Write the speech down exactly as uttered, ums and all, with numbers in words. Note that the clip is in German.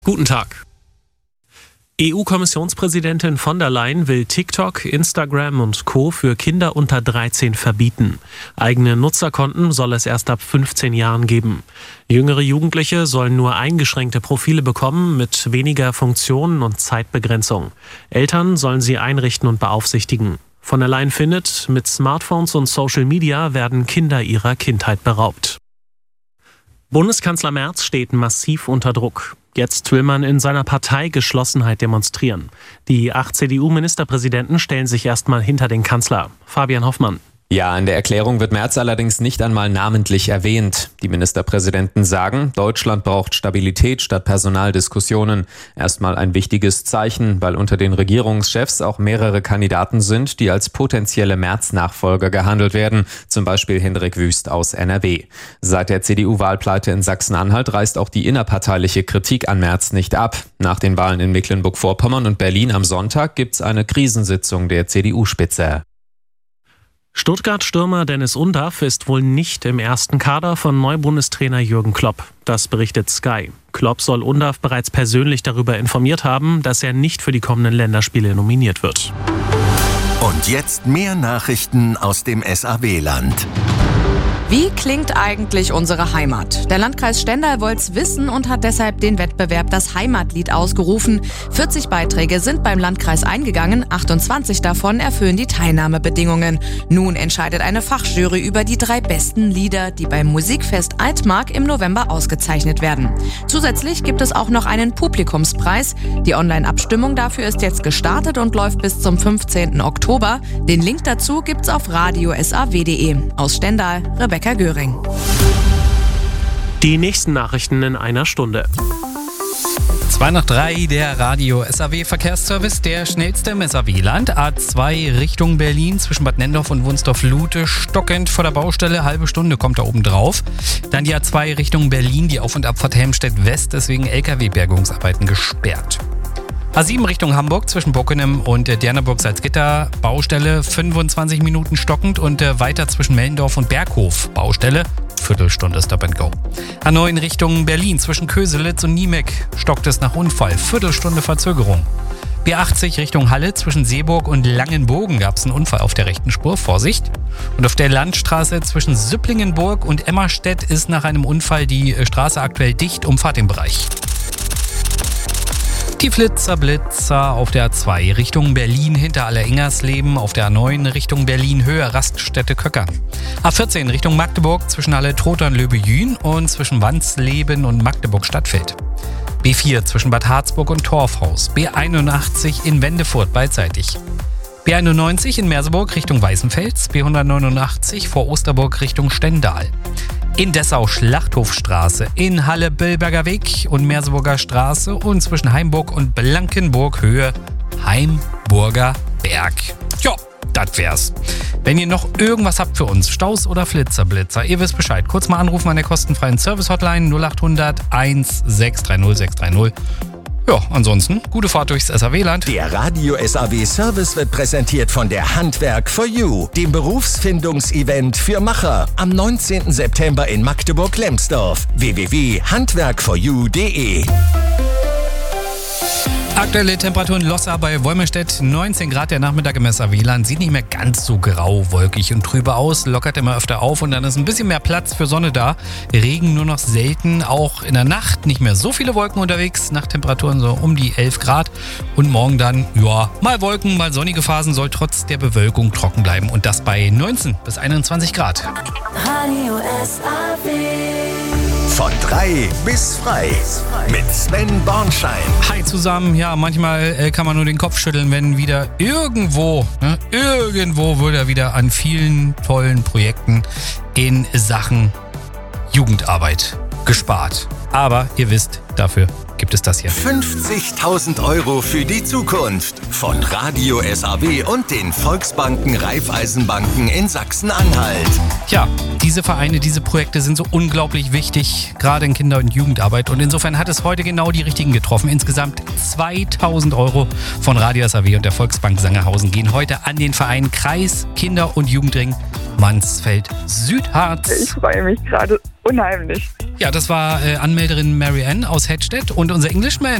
Guten Tag. E U-Kommissionspräsidentin von der Leyen will TikTok, Instagram und Co. für Kinder unter dreizehn verbieten. Eigene Nutzerkonten soll es erst ab fünfzehn Jahren geben. Jüngere Jugendliche sollen nur eingeschränkte Profile bekommen mit weniger Funktionen und Zeitbegrenzung. Eltern sollen sie einrichten und beaufsichtigen. Von der Leyen findet, mit Smartphones und Social Media werden Kinder ihrer Kindheit beraubt. Bundeskanzler Merz steht massiv unter Druck. Jetzt will man in seiner Partei Geschlossenheit demonstrieren. Die acht C D U-Ministerpräsidenten stellen sich erstmal hinter den Kanzler. Fabian Hoffmann. Ja, in der Erklärung wird Merz allerdings nicht einmal namentlich erwähnt. Die Ministerpräsidenten sagen, Deutschland braucht Stabilität statt Personaldiskussionen. Erstmal ein wichtiges Zeichen, weil unter den Regierungschefs auch mehrere Kandidaten sind, die als potenzielle Merz-Nachfolger gehandelt werden. Zum Beispiel Hendrik Wüst aus N R W. Seit der C D U-Wahlpleite in Sachsen-Anhalt reißt auch die innerparteiliche Kritik an Merz nicht ab. Nach den Wahlen in Mecklenburg-Vorpommern und Berlin am Sonntag gibt's eine Krisensitzung der C D U-Spitze. Stuttgart-Stürmer Dennis Undaff ist wohl nicht im ersten Kader von Neubundestrainer Jürgen Klopp. Das berichtet Sky. Klopp soll Undaff bereits persönlich darüber informiert haben, dass er nicht für die kommenden Länderspiele nominiert wird. Und jetzt mehr Nachrichten aus dem S A W-Land. Wie klingt eigentlich unsere Heimat? Der Landkreis Stendal wollte es wissen und hat deshalb den Wettbewerb Das Heimatlied ausgerufen. vierzig Beiträge sind beim Landkreis eingegangen, achtundzwanzig davon erfüllen die Teilnahmebedingungen. Nun entscheidet eine Fachjury über die drei besten Lieder, die beim Musikfest Altmark im November ausgezeichnet werden. Zusätzlich gibt es auch noch einen Publikumspreis. Die Online-Abstimmung dafür ist jetzt gestartet und läuft bis zum fünfzehnten Oktober. Den Link dazu gibt's auf radio s a w punkt d e. Aus Stendal, Rebecca Göring. Die nächsten Nachrichten in einer Stunde. zwei nach drei, der Radio S A W Verkehrsservice, der schnellste im S A W-Land. A zwei Richtung Berlin zwischen Bad Nennendorf und Wunsdorf-Lute, stockend vor der Baustelle, halbe Stunde kommt da oben drauf. Dann die A zwei Richtung Berlin, die Auf- und Abfahrt Helmstedt West, deswegen L K W-Bergungsarbeiten gesperrt. A sieben Richtung Hamburg zwischen Bockenem und Derneburg-Salzgitter, Baustelle, fünfundzwanzig Minuten stockend und weiter zwischen Mellendorf und Berghof, Baustelle, Viertelstunde Stop and Go. A neun Richtung Berlin zwischen Köselitz und Niemek, stockt es nach Unfall, Viertelstunde Verzögerung. B achtzig Richtung Halle zwischen Seeburg und Langenbogen gab es einen Unfall auf der rechten Spur, Vorsicht. Und auf der Landstraße zwischen Süpplingenburg und Emmerstedt ist nach einem Unfall die Straße aktuell dicht, umfahrt den Bereich. Die Flitzer Blitzer auf der A zwei Richtung Berlin hinter Allereingersleben, auf der A neun Richtung Berlin Höhe Raststätte Köckern. A vierzehn Richtung Magdeburg zwischen Halle Trotern Löbejün und zwischen Wandsleben und Magdeburg Stadtfeld. B vier zwischen Bad Harzburg und Torfhaus. B einundachtzig in Wendefurt beidseitig. B einundneunzig in Merseburg Richtung Weißenfels. B hundertneunundachtzig vor Osterburg Richtung Stendal. In Dessau Schlachthofstraße, in Halle Billberger Weg und Merseburger Straße und zwischen Heimburg und Blankenburg Höhe Heimburger Berg. Ja, das wär's. Wenn ihr noch irgendwas habt für uns, Staus oder Flitzerblitzer, ihr wisst Bescheid. Kurz mal anrufen an der kostenfreien Service-Hotline null acht hundert eins sechs drei null sechs drei null. Ja, ansonsten, gute Fahrt durchs S A W-Land. Der Radio S A W-Service wird präsentiert von der Handwerk for You, dem Berufsfindungsevent für Macher. Am neunzehnten September in Magdeburg-Lemsdorf. w w w punkt handwerk for you punkt d e. Aktuelle Temperatur in Losser bei Wolmerstedt, neunzehn Grad, der Nachmittag im S A W-Land. Sieht nicht mehr ganz so grau, wolkig und trübe aus, lockert immer öfter auf und dann ist ein bisschen mehr Platz für Sonne da. Regen nur noch selten, auch in der Nacht nicht mehr so viele Wolken unterwegs, Nachttemperaturen so um die elf Grad. Und morgen dann, ja, mal Wolken, mal sonnige Phasen, soll trotz der Bewölkung trocken bleiben und das bei neunzehn bis einundzwanzig Grad. Radio S A W. Von drei bis frei mit Sven Bornschein. Hi zusammen, ja, manchmal äh, kann man nur den Kopf schütteln, wenn wieder irgendwo, ne, irgendwo wird er wieder an vielen tollen Projekten in Sachen Jugendarbeit gespart. Aber ihr wisst, dafür gibt es das hier. fünfzigtausend Euro für die Zukunft von Radio S A W und den Volksbanken Raiffeisenbanken in Sachsen-Anhalt. Ja, diese Vereine, diese Projekte sind so unglaublich wichtig, gerade in Kinder- und Jugendarbeit. Und insofern hat es heute genau die richtigen getroffen. Insgesamt zweitausend Euro von Radio S A W und der Volksbank Sangerhausen gehen heute an den Verein Kreis Kinder- und Jugendring Mansfeld Südharz. Ich freue mich gerade unheimlich. Ja, das war äh, Anmeldung Wahldmelderin Mary Ann aus Hedstedt und unser Englishman